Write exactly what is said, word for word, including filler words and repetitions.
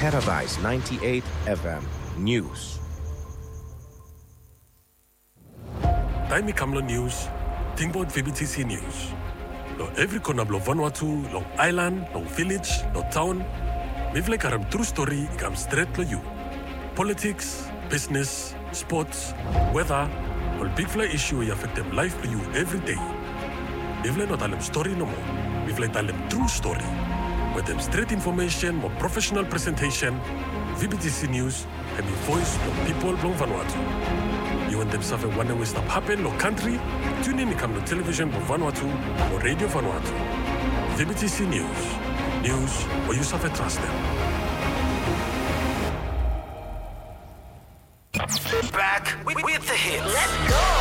Paradise ninety-eight F M News. Taimi Kamlo News, Tingbot V B T C News. Lo every corner blo Vanuatu, long island, long village, lo town. Mivle karam true story ikam straight to you. Politics, business, sports, weather, all big fly issue i affect them life to you every day. Mivle not alem story no more. Mivle alem true story. With them straight information, more professional presentation, V B T C News, and the voice of people from Vanuatu. You want them something one way stop happen no country? Tune in to come to television for Vanuatu or radio Vanuatu. V B T C News. News where you suffer trust them. Back with, with the hits. Let's go.